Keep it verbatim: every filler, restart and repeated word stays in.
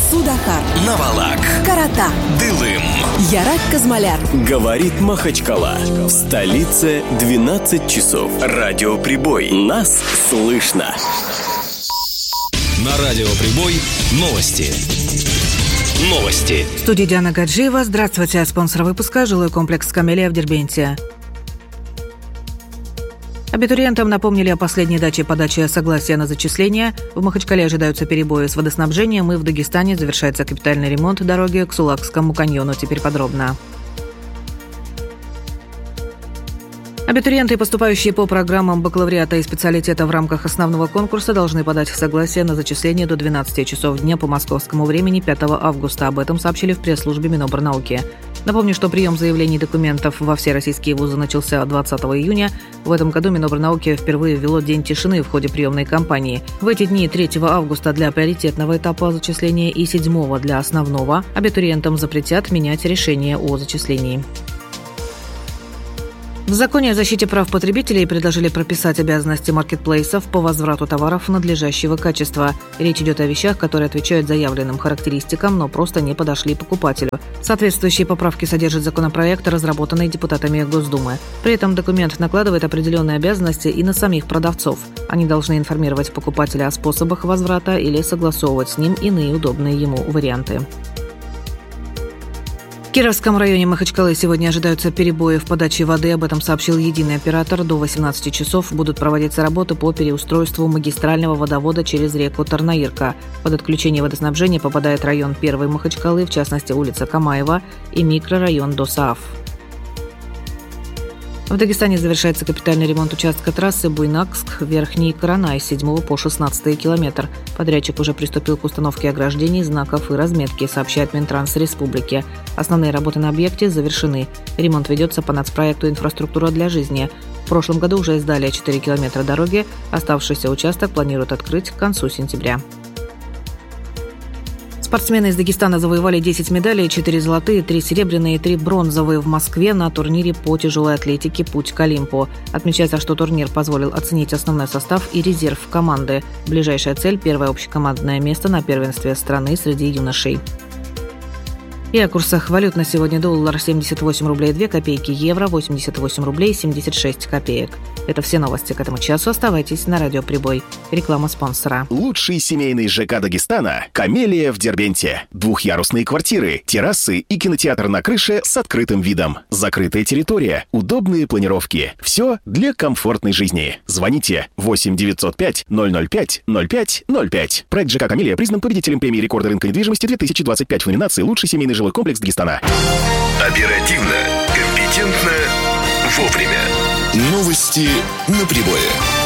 Судахар, Навалак, Карата, Дылым, Ярак Казмаляр. Говорит Махачкала. В столице двенадцать часов. Радиоприбой. Нас слышно. На Радиоприбой новости. Новости. В студии Диана Гаджиева. Здравствуйте. Спонсор выпуска – жилой комплекс «Камелия» в Дербенте. Абитуриентам напомнили о последней дате подачи согласия на зачисление. В Махачкале ожидаются перебои с водоснабжением, и в Дагестане завершается капитальный ремонт дороги к Сулакскому каньону. Теперь подробно. Абитуриенты, поступающие по программам бакалавриата и специалитета в рамках основного конкурса, должны подать согласие на зачисление до двенадцати часов дня по московскому времени пятого августа. Об этом сообщили в пресс-службе Минобрнауки. Напомню, что прием заявлений и документов во все российские вузы начался двадцатого июня. В этом году Минобрнауки впервые ввело день тишины в ходе приемной кампании. В эти дни третьего августа для приоритетного этапа зачисления и седьмого для основного абитуриентам запретят менять решение о зачислении. В законе о защите прав потребителей предложили прописать обязанности маркетплейсов по возврату товаров надлежащего качества. Речь идет о вещах, которые отвечают заявленным характеристикам, но просто не подошли покупателю. Соответствующие поправки содержит законопроект, разработанный депутатами Госдумы. При этом документ накладывает определенные обязанности и на самих продавцов. Они должны информировать покупателя о способах возврата или согласовывать с ним иные удобные ему варианты. В Кировском районе Махачкалы сегодня ожидаются перебои в подаче воды. Об этом сообщил единый оператор. До восемнадцати часов будут проводиться работы по переустройству магистрального водовода через реку Тарнаирка. Под отключение водоснабжения попадает район первой Махачкалы, в частности улица Камаева и микрорайон Досааф. В Дагестане завершается капитальный ремонт участка трассы Буйнакск-Верхний Каранай с седьмого по шестнадцатый километр. Подрядчик уже приступил к установке ограждений, знаков и разметки, сообщает Минтранс Республики. Основные работы на объекте завершены. Ремонт ведется по нацпроекту «Инфраструктура для жизни». В прошлом году уже сдали четыре километра дороги. Оставшийся участок планируют открыть к концу сентября. Спортсмены из Дагестана завоевали десять медалей, четыре золотые, три серебряные и три бронзовые в Москве на турнире по тяжелой атлетике «Путь к Олимпу». Отмечается, что турнир позволил оценить основной состав и резерв команды. Ближайшая цель – первое общекомандное место на первенстве страны среди юношей. И о курсах валют на сегодня: доллар семьдесят восемь рублей две копейки, евро восемьдесят восемь рублей семьдесят шесть копеек. Это все новости к этому часу. Оставайтесь на Радиоприбой. Реклама спонсора. Лучший семейный ЖК Дагестана – «Камелия» в Дербенте. Двухъярусные квартиры, террасы и кинотеатр на крыше с открытым видом. Закрытая территория, удобные планировки. Все для комфортной жизни. Звоните восемь девятьсот пять ноль ноль пять ноль пять ноль пять. Проект ЖК «Камелия» признан победителем премии рекорда рынка недвижимости две тысячи двадцать пять в номинации «Лучший семейный жилой комплекс Дагестана». Оперативно, компетентно, вовремя. Новости на прибое.